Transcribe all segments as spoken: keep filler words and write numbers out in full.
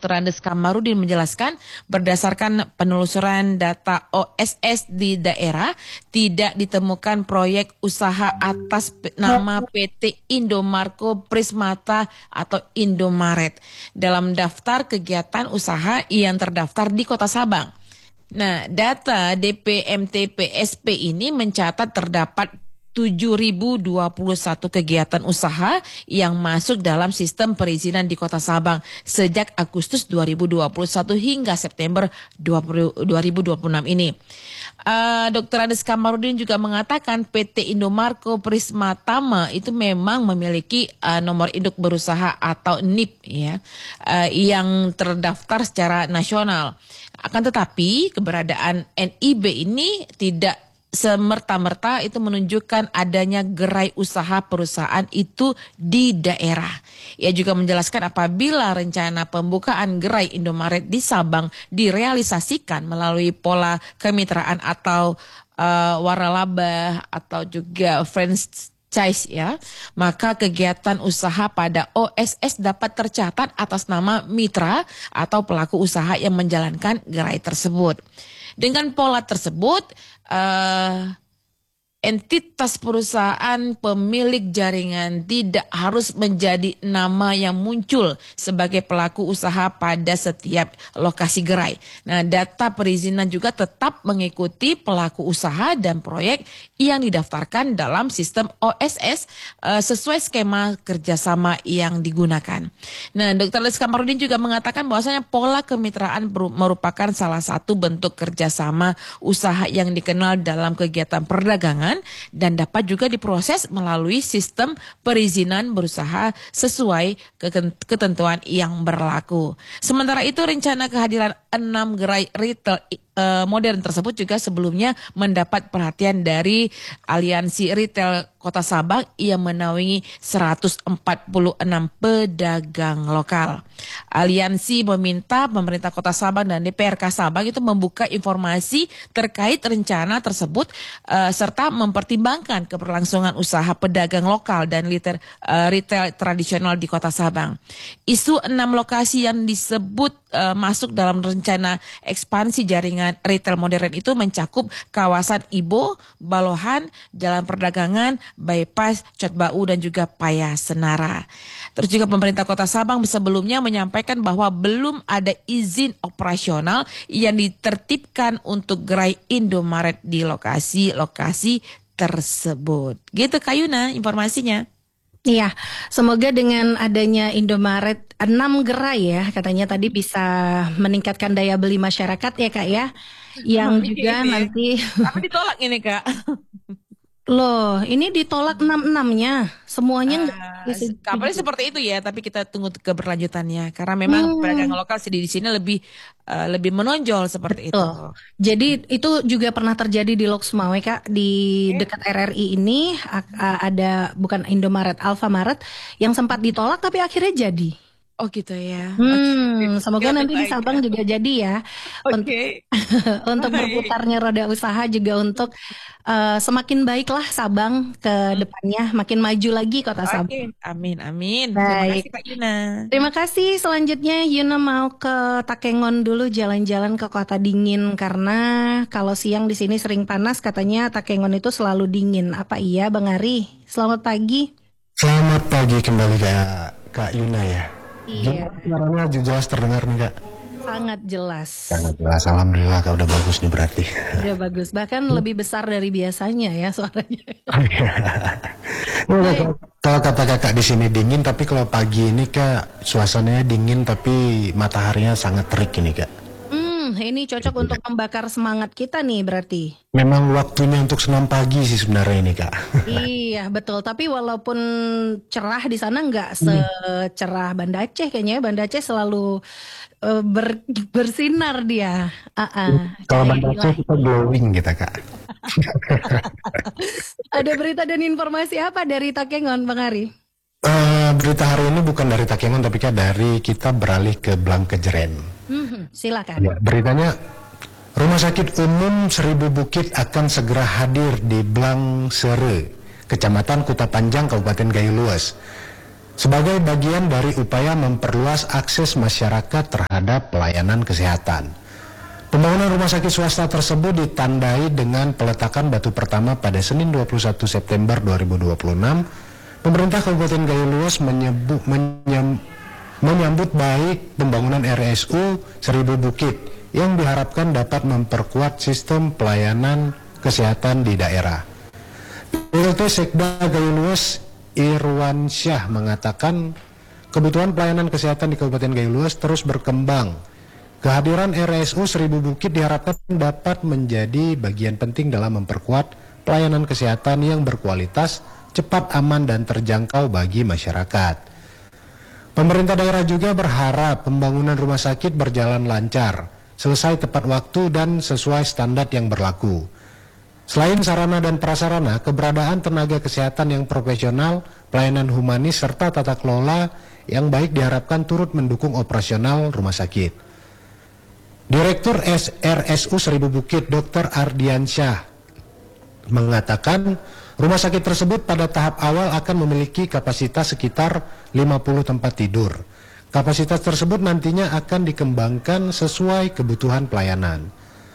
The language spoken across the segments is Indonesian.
dokter Andes Kamarudin menjelaskan berdasarkan penelusuran data O S S di daerah tidak ditemukan proyek usaha atas nama P T Indomarko Prismata atau Indomaret dalam daftar kegiatan usaha yang terdaftar di Kota Sabang. Nah, data D P M T P S P ini mencatat terdapat tujuh ribu dua puluh satu kegiatan usaha yang masuk dalam sistem perizinan di Kota Sabang sejak Agustus dua ribu dua puluh satu hingga September dua ribu dua puluh enam ini. Uh, dokter Andes Kamarudin juga mengatakan P T Indomarko Prismatama itu memang memiliki uh, nomor induk berusaha atau N I B ya, uh, yang terdaftar secara nasional. Akan tetapi keberadaan N I B ini tidak semerta-merta itu menunjukkan adanya gerai usaha perusahaan itu di daerah. Ia juga menjelaskan apabila rencana pembukaan gerai Indomaret di Sabang direalisasikan melalui pola kemitraan atau uh, waralaba atau juga franchise ya, maka kegiatan usaha pada O S S dapat tercatat atas nama mitra atau pelaku usaha yang menjalankan gerai tersebut. Dengan pola tersebut, uh, entitas perusahaan pemilik jaringan tidak harus menjadi nama yang muncul sebagai pelaku usaha pada setiap lokasi gerai. Nah, data perizinan juga tetap mengikuti pelaku usaha dan proyek yang didaftarkan dalam sistem O S S uh, sesuai skema kerjasama yang digunakan. Nah, dokter Andes Kamarudin juga mengatakan bahwasanya pola kemitraan merupakan salah satu bentuk kerjasama usaha yang dikenal dalam kegiatan perdagangan dan dapat juga diproses melalui sistem perizinan berusaha sesuai ketentuan yang berlaku. Sementara itu rencana kehadiran enam gerai retail uh, modern tersebut juga sebelumnya mendapat perhatian dari Aliansi Retail Kota Sabang yang menaungi seratus empat puluh enam pedagang lokal. Aliansi meminta pemerintah Kota Sabang dan D P R K Sabang itu membuka informasi terkait rencana tersebut uh, serta mempertimbangkan keberlangsungan usaha pedagang lokal dan retail, uh, retail tradisional di Kota Sabang. Isu enam lokasi yang disebut uh, masuk dalam rencana ekspansi jaringan retail modern itu mencakup kawasan Ibo, Balohan, Jalan Perdagangan, Bypass, Cotbau dan juga Paya Senara. Terus juga pemerintah Kota Sabang sebelumnya menyampaikan bahwa belum ada izin operasional yang ditertibkan untuk gerai Indomaret di lokasi-lokasi tersebut. Gitu Kak Yuna informasinya. Iya, semoga dengan adanya Indomaret enam gerai ya, katanya tadi bisa meningkatkan daya beli masyarakat ya Kak ya. Yang oh, juga ini. Nanti apa ditolak ini Kak? Loh, ini ditolak enam-enamnya. Semuanya uh, kabarnya seperti itu ya, tapi kita tunggu keberlanjutannya karena memang hmm. pedagang lokal di sini lebih uh, lebih menonjol seperti Betul. itu. Jadi itu juga pernah terjadi di Lok Sumawe Kak, di okay. dekat R R I ini ada bukan Indomaret, Alfamaret yang sempat ditolak tapi akhirnya jadi. Oh gitu ya. Hmm, okay. Semoga nanti di Sabang juga jadi ya. Oke. Okay. Untuk berputarnya roda usaha juga untuk uh, semakin baiklah Sabang ke depannya, makin maju lagi Kota Sabang. Oke, okay. Amin, amin. Baik. Terima kasih Kak Yuna. Terima kasih. Selanjutnya Yuna mau ke Takengon dulu, jalan-jalan ke kota dingin karena kalau siang di sini sering panas, katanya Takengon itu selalu dingin. Apa iya Bang Ari? Selamat pagi. Selamat pagi kembali Kak Kak Yuna ya. Iya. Suaranya jelas terdengar nih Kak. Sangat jelas. Sangat jelas. Alhamdulillah Kak udah bagus nih berarti. Udah bagus. Bahkan hmm. lebih besar dari biasanya ya suaranya. Nah, kalau kata Kakak di sini dingin, tapi kalau pagi ini Kak suasananya dingin tapi mataharinya sangat terik ini Kak. Hmm, ini cocok untuk membakar semangat kita nih berarti. Memang waktunya untuk senam pagi sih sebenarnya ini Kak. Iya betul, tapi walaupun cerah di sana nggak secerah Banda Aceh kayaknya. Banda Aceh selalu uh, ber, bersinar dia. Uh-uh. Kalau Banda Aceh kita glowing kita Kak. Ada berita dan informasi apa dari Takengon Bang Ari? Uh, berita hari ini bukan dari Takengon tapi Kak dari kita beralih ke Blangkejeren. Hmm, silakan. Ya, beritanya Rumah Sakit Umum Seribu Bukit akan segera hadir di Blangsere, Kecamatan Kuta Panjang, Kabupaten Gayo Luas. sebagai bagian dari upaya memperluas akses masyarakat terhadap pelayanan kesehatan. Pembangunan rumah sakit swasta tersebut ditandai dengan peletakan batu pertama pada Senin dua puluh satu September dua ribu dua puluh enam. Pemerintah Kabupaten Gayo Luas menyebut, menyam, menyambut baik pembangunan R S U Seribu Bukit yang diharapkan dapat memperkuat sistem pelayanan kesehatan di daerah. P L T Sekda Gayo Luas Irwan Syah mengatakan kebutuhan pelayanan kesehatan di Kabupaten Gayo Luas terus berkembang. Kehadiran R S U Seribu Bukit diharapkan dapat menjadi bagian penting dalam memperkuat pelayanan kesehatan yang berkualitas, cepat, aman, dan terjangkau bagi masyarakat. Pemerintah daerah juga berharap pembangunan rumah sakit berjalan lancar, selesai tepat waktu dan sesuai standar yang berlaku. Selain sarana dan prasarana, keberadaan tenaga kesehatan yang profesional, pelayanan humanis, serta tata kelola yang baik diharapkan turut mendukung operasional rumah sakit. Direktur R S U Seribu Bukit Doktor Ardiansyah mengatakan rumah sakit tersebut pada tahap awal akan memiliki kapasitas sekitar lima puluh tempat tidur. Kapasitas tersebut nantinya akan dikembangkan sesuai kebutuhan pelayanan.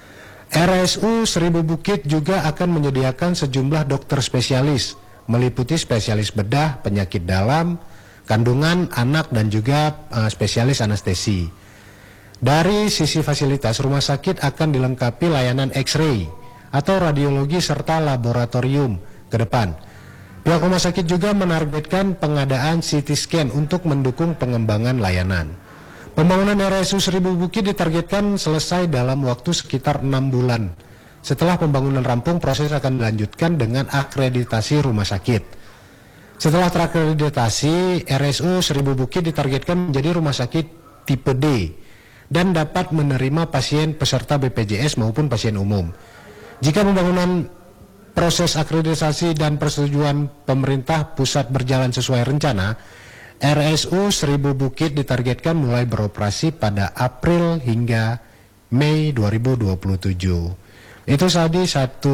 R S U Seribu Bukit juga akan menyediakan sejumlah dokter spesialis, meliputi spesialis bedah, penyakit dalam, kandungan, anak, dan juga uh, spesialis anestesi. Dari sisi fasilitas, rumah sakit akan dilengkapi layanan X-ray atau radiologi serta laboratorium ke depan. Pihak rumah sakit juga menargetkan pengadaan C T scan untuk mendukung pengembangan layanan. Pembangunan R S U Seribu Bukit ditargetkan selesai dalam waktu sekitar enam bulan. Setelah pembangunan rampung, proses akan dilanjutkan dengan akreditasi rumah sakit. Setelah terakreditasi, R S U Seribu Bukit ditargetkan menjadi rumah sakit tipe D dan dapat menerima pasien peserta B P J S maupun pasien umum. Jika pembangunan proses akreditasi dan persetujuan pemerintah pusat berjalan sesuai rencana, R S U Seribu Bukit ditargetkan mulai beroperasi pada April hingga Mei dua ribu dua puluh tujuh. Itu tadi satu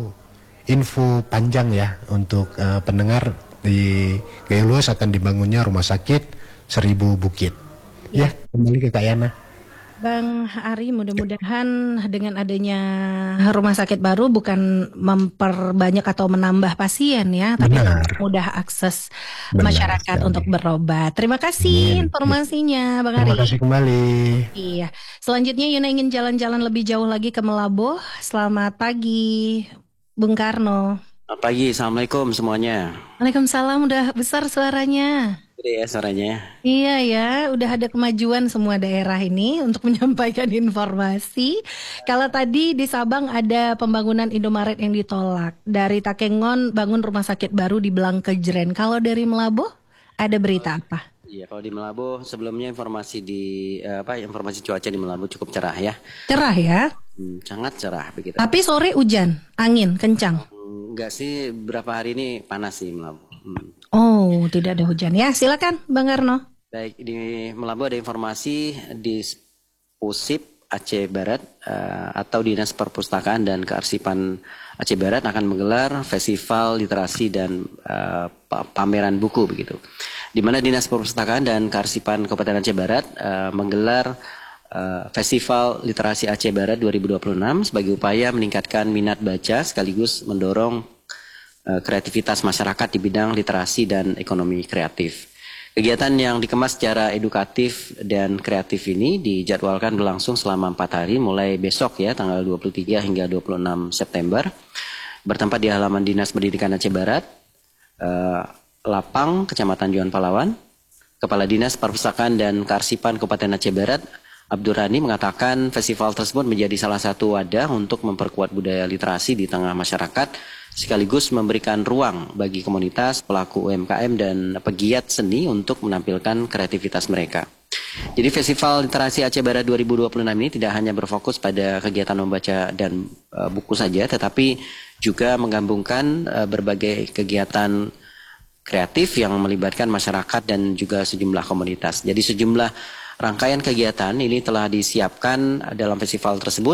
info panjang ya untuk uh, pendengar di Gayo Luas akan dibangunnya rumah sakit Seribu Bukit. Ya, kembali ke Kak Yana. Bang Ari, mudah-mudahan dengan adanya rumah sakit baru bukan memperbanyak atau menambah pasien ya, tapi mudah akses Benar, masyarakat sekali. Untuk berobat. Terima kasih Amin. Informasinya Bang Ari. Terima kasih kembali. Iya. Selanjutnya Yuna ingin jalan-jalan lebih jauh lagi ke Melabuh. Selamat pagi Bung Karno. Selamat pagi, Assalamualaikum semuanya. Waalaikumsalam, udah besar suaranya. Gede ya suaranya. Iya ya, udah ada kemajuan semua daerah ini untuk menyampaikan informasi. Kalau tadi di Sabang ada pembangunan Indomaret yang ditolak. Dari Takengon bangun rumah sakit baru di Blangkejren. Kalau dari Melabuh ada berita apa? Iya, kalau di Melabuh sebelumnya informasi di eh, apa informasi cuaca di Melabuh cukup cerah ya. Cerah ya? Hmm, sangat cerah begitu. Tapi sore hujan, angin kencang. Hmm, enggak sih, berapa hari ini panas sih Melabuh. Hmm. Oh, tidak ada hujan ya. Silakan Bang Karno. Baik, di Melabuh ada informasi di Pusip Aceh Barat uh, atau Dinas Perpustakaan dan Kearsipan Aceh Barat akan menggelar festival literasi dan uh, pameran buku begitu. Di mana Dinas Perpustakaan dan Kearsipan Kabupaten Aceh Barat uh, menggelar uh, Festival Literasi Aceh Barat dua ribu dua puluh enam sebagai upaya meningkatkan minat baca sekaligus mendorong kreativitas masyarakat di bidang literasi dan ekonomi kreatif. Kegiatan yang dikemas secara edukatif dan kreatif ini dijadwalkan berlangsung selama empat hari mulai besok ya tanggal dua puluh tiga hingga dua puluh enam September bertempat di halaman Dinas Pendidikan Aceh Barat, eh, Lapang, Kecamatan Juan Palawan. Kepala Dinas Perpustakaan dan Kearsipan Kabupaten Aceh Barat Abdurrani mengatakan festival tersebut menjadi salah satu wadah untuk memperkuat budaya literasi di tengah masyarakat sekaligus memberikan ruang bagi komunitas, pelaku U M K M dan pegiat seni untuk menampilkan kreativitas mereka. Jadi Festival Literasi Aceh Barat dua ribu dua puluh enam ini tidak hanya berfokus pada kegiatan membaca dan uh, buku saja, tetapi juga menggabungkan uh, berbagai kegiatan kreatif yang melibatkan masyarakat dan juga sejumlah komunitas. Jadi sejumlah rangkaian kegiatan ini telah disiapkan dalam festival tersebut,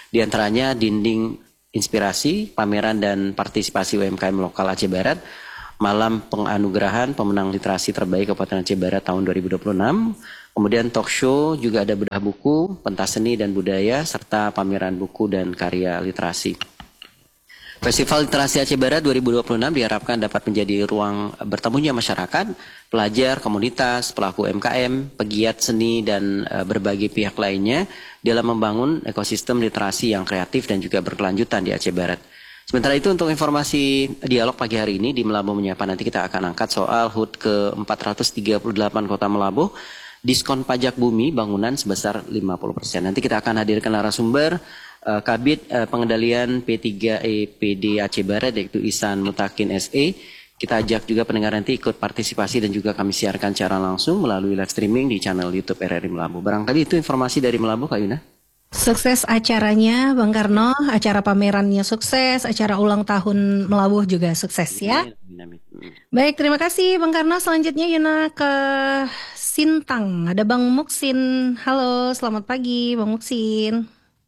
diantaranya dinding inspirasi, pameran dan partisipasi U M K M lokal Aceh Barat, malam penganugerahan pemenang literasi terbaik Kabupaten Aceh Barat tahun dua ribu dua puluh enam. Kemudian talk show, juga ada bedah buku, pentas seni dan budaya, serta pameran buku dan karya literasi. Festival Literasi Aceh Barat dua ribu dua puluh enam diharapkan dapat menjadi ruang bertemunya masyarakat, pelajar, komunitas, pelaku M K M, pegiat seni, dan uh, berbagai pihak lainnya dalam membangun ekosistem literasi yang kreatif dan juga berkelanjutan di Aceh Barat. Sementara itu untuk informasi dialog pagi hari ini di Melabuh Menyapa, nanti kita akan angkat soal H U T ke empat ratus tiga puluh delapan Kota Melabuh, diskon pajak bumi bangunan sebesar lima puluh persen. Nanti kita akan hadirkan narasumber uh, Kabid uh, Pengendalian P tiga E P D Aceh Barat, yaitu Ihsan Mutakin S E. Kita ajak juga pendengar nanti ikut partisipasi dan juga kami siarkan secara langsung melalui live streaming di channel YouTube R R I Melabuh. Barangkali itu informasi dari Melabuh, Kak Yuna. Sukses acaranya Bang Karno, acara pamerannya sukses, acara ulang tahun Melabuh juga sukses ya. Baik, terima kasih Bang Karno. Selanjutnya Yuna ke Sintang. Ada Bang Muksin. Halo, selamat pagi Bang Muksin.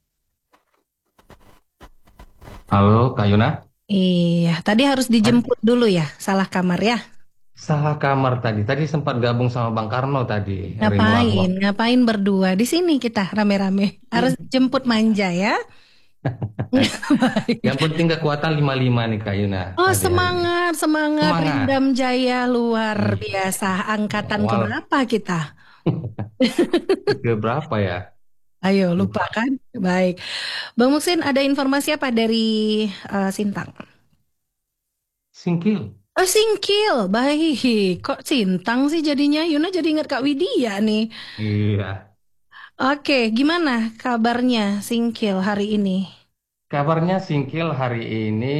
Halo Kak Yuna. Iya, tadi harus dijemput dulu ya, salah kamar ya. Salah kamar tadi. Tadi sempat gabung sama Bang Karno tadi. Ngapain? Ngapain berdua? Di sini kita rame-rame. Harus jemput manja ya. Yang penting kekuatan lima puluh lima nih Kak Yuna. Oh, Tadi semangat, semangat, Semangat. Rindam Jaya luar biasa. Angkatan Wal- keberapa kita? Ke berapa ya? Ayo, lupa kan? Baik. Bang Muksin, ada informasi apa dari eh, Sintang? Singkil. Oh, Singkil. Baik. Kok Sintang sih jadinya? Yuna jadi ingat Kak Widya nih. Iya. Oke, gimana kabarnya Singkil hari ini? Kabarnya Singkil hari ini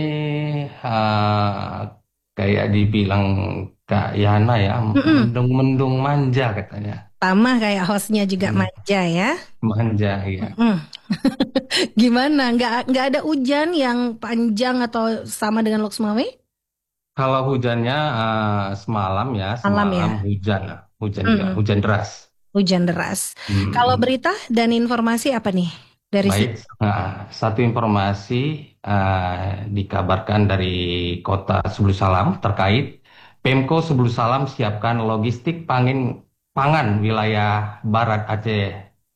ah, kayak dibilang Kak Yana ya, Mm-mm. mendung-mendung manja katanya. Sama kayak hostnya juga Hmm. manja ya. Manja ya. Hmm. Gimana? Nggak nggak ada hujan yang panjang atau sama dengan Loksmawe? Kalau hujannya ah, semalam ya, Malam ya. semalam hujan, hujan juga, Mm-mm. hujan deras. Hujan deras. Hmm. Kalau berita dan informasi apa nih dari Baik, nah, satu informasi ah, dikabarkan dari Kota Sebulu Salam terkait Pemko Sebulu Salam siapkan logistik pangin, pangan wilayah Barat Aceh.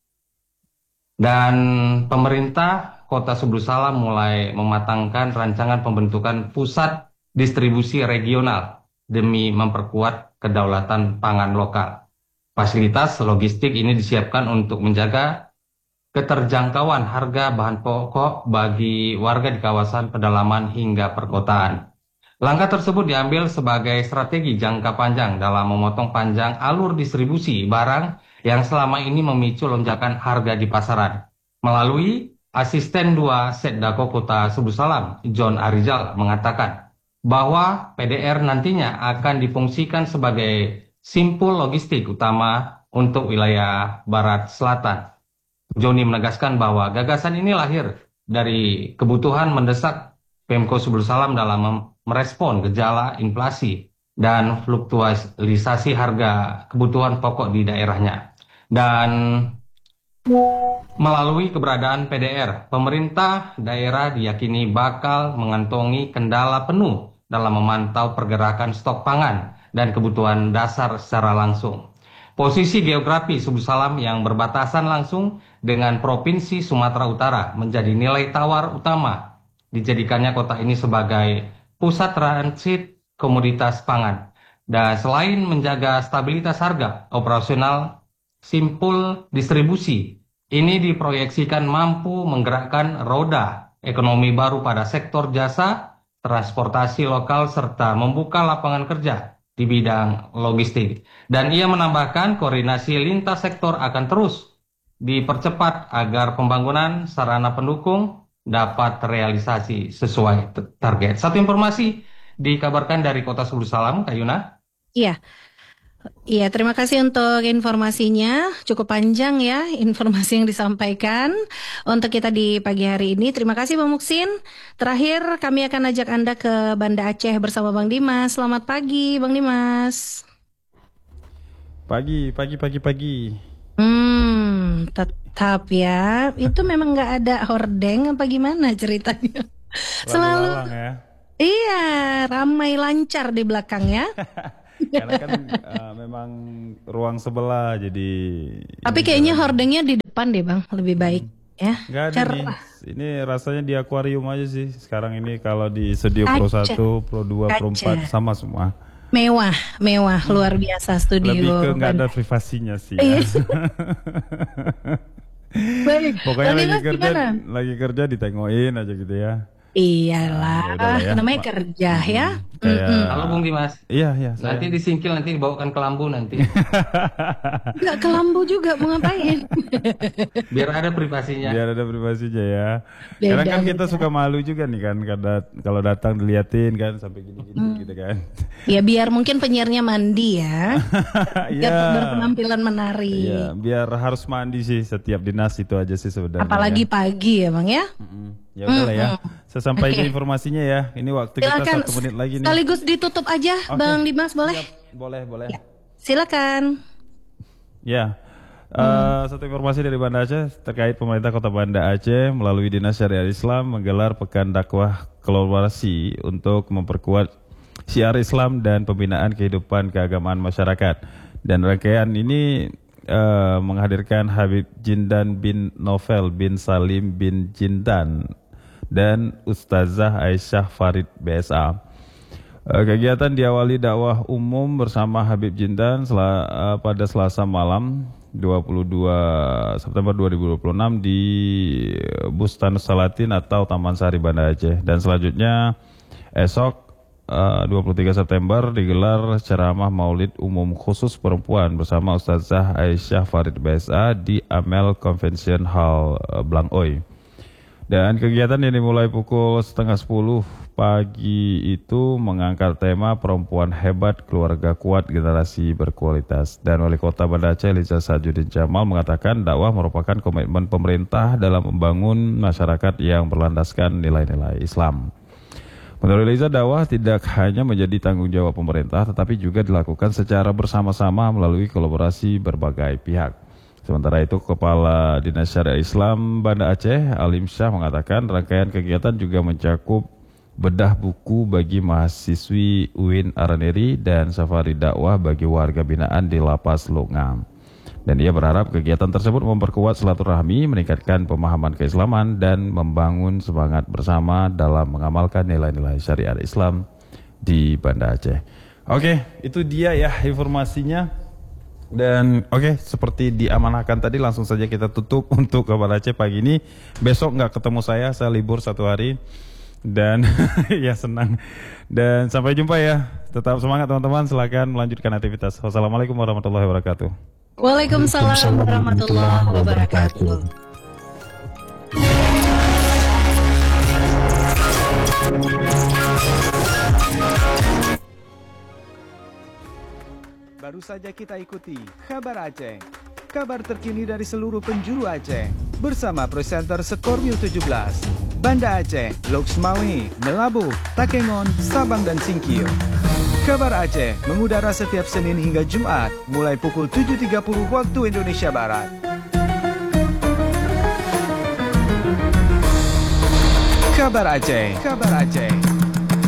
Dan pemerintah Kota Sebulu Salam mulai mematangkan rancangan pembentukan pusat distribusi regional demi memperkuat kedaulatan pangan lokal. Fasilitas logistik ini disiapkan untuk menjaga keterjangkauan harga bahan pokok bagi warga di kawasan pedalaman hingga perkotaan. Langkah tersebut diambil sebagai strategi jangka panjang dalam memotong panjang alur distribusi barang yang selama ini memicu lonjakan harga di pasaran. Melalui Asisten dua Setdako Kota Sebulu Salam, John Arizal mengatakan bahwa P D R nantinya akan difungsikan sebagai simpul logistik utama untuk wilayah Barat Selatan. Joni menegaskan bahwa gagasan ini lahir dari kebutuhan mendesak Pemko Sebulu Salam dalam mem- merespon gejala inflasi dan fluktuasi harga kebutuhan pokok di daerahnya. Dan melalui keberadaan P D R, pemerintah daerah diyakini bakal mengantongi kendala penuh dalam memantau pergerakan stok pangan dan kebutuhan dasar secara langsung. Posisi geografi Sebulu Salam yang berbatasan langsung dengan Provinsi Sumatera Utara menjadi nilai tawar utama dijadikannya kota ini sebagai pusat transit komoditas pangan. Dan selain menjaga stabilitas harga operasional simpul distribusi, ini diproyeksikan mampu menggerakkan roda ekonomi baru pada sektor jasa, transportasi lokal, serta membuka lapangan kerja di bidang logistik. Dan ia menambahkan koordinasi lintas sektor akan terus dipercepat agar pembangunan sarana pendukung dapat terrealisasi sesuai t- target. Satu informasi dikabarkan dari Kota Sebulu Salam, Kak Yuna. Iya. Iya, terima kasih untuk informasinya. Cukup panjang ya informasi yang disampaikan untuk kita di pagi hari ini. Terima kasih Bang Muksin. Terakhir kami akan ajak Anda ke Banda Aceh bersama Bang Dimas. Selamat pagi Bang Dimas. Pagi, pagi, pagi, pagi. Hmm, tetap ya. Itu memang nggak ada hordeng apa gimana ceritanya? Lalu Selalu lalang ya. Iya, ramai lancar di belakang ya. Karena kan uh, memang ruang sebelah jadi. Tapi kayaknya hordengnya di depan deh bang, lebih baik ya. Nggak ada nih. Cerah. Ini rasanya di akuarium aja sih. Sekarang ini kalau di studio Pro Kaca. satu, Pro dua, Pro Kaca. empat sama semua. Mewah, mewah, luar biasa studio. Lebih ke nggak ada Banda. privasinya sih. Iya. Ya. Baik. Pokoknya Bang lagi Dimas kerja, gimana? lagi kerja ditengokin aja gitu ya. Iyalah, Ah, ya udahlah ya. namanya Ma- kerja ya. Kayak, Halo Bung Dimas. iya iya. saya- Nanti disingkil, nanti dibawakan ke lambu nanti. Enggak ke lambu juga mau ngapain? Biar ada privasinya. Biar ada privasinya ya. Beda, Karena kan kita beda. suka malu juga nih kan, kada- kalau datang diliatin kan sampai gini-gini gitu kan. Ya biar mungkin penyiarnya mandi ya. Biar Iya. berpenampilan menarik. Iya, biar harus mandi sih setiap dinas itu aja sih sebenarnya. Apalagi ya. pagi ya bang ya. Mm-mm. Ya udah lah ya. Saya sampaikan Oke. informasinya ya. Ini waktu kita Silakan satu menit lagi nih. sekaligus ditutup aja Oke. bang Dimas boleh? Siap. Boleh, boleh. Ya. Silakan. Ya. Eh, satu informasi dari Banda Aceh terkait pemerintah Kota Banda Aceh melalui Dinas Syariat Islam menggelar pekan dakwah kolaborasi untuk memperkuat syiar Islam dan pembinaan kehidupan keagamaan masyarakat. Dan rangkaian ini eh, menghadirkan Habib Jindan bin Novel bin Salim bin Jindan dan Ustazah Aisyah Farid B S A. Eh, Kegiatan diawali dakwah umum bersama Habib Jindan sela- eh, pada Selasa malam dua puluh dua September dua ribu dua puluh enam di Bustan Salatin atau Taman Sari Banda Aceh. Dan selanjutnya esok eh, dua puluh tiga September digelar ceramah Maulid Umum Khusus Perempuan bersama Ustazah Aisyah Farid B S A di Amel Convention Hall eh, Blangoy. Dan kegiatan yang dimulai pukul setengah sepuluh pagi itu mengangkat tema perempuan hebat, keluarga kuat, generasi berkualitas. Dan Wali Kota Banda Aceh Liza Sajudin Jamal mengatakan dakwah merupakan komitmen pemerintah dalam membangun masyarakat yang berlandaskan nilai-nilai Islam. Menurut Liza, dakwah tidak hanya menjadi tanggung jawab pemerintah, tetapi juga dilakukan secara bersama-sama melalui kolaborasi berbagai pihak. Sementara itu, Kepala Dinas Syariat Islam Banda Aceh, Alim Syah mengatakan rangkaian kegiatan juga mencakup bedah buku bagi mahasiswi U I N Araneri dan safari dakwah bagi warga binaan di Lapas Longam. Dan ia berharap kegiatan tersebut memperkuat silaturahmi, meningkatkan pemahaman keislaman, dan membangun semangat bersama dalam mengamalkan nilai-nilai syariat Islam di Banda Aceh. Oke, itu dia ya informasinya. Dan oke, seperti diamanahkan tadi, langsung saja kita tutup untuk Kabar Aceh pagi ini. Besok nggak ketemu saya, saya libur satu hari. Dan ya senang. Dan sampai jumpa ya. Tetap semangat teman-teman, silakan melanjutkan aktivitas. Wassalamualaikum warahmatullahi wabarakatuh. Waalaikumsalam warahmatullahi wabarakatuh. Baru saja kita ikuti Kabar Aceh, kabar terkini dari seluruh penjuru Aceh bersama presenter Skormil tujuh belas, Banda Aceh, Loksmawe, Melabuh, Takengon, Sabang dan Singkil. Kabar Aceh mengudara setiap Senin hingga Jumat mulai pukul tujuh tiga puluh waktu Indonesia Barat. Kabar Aceh, Kabar Aceh.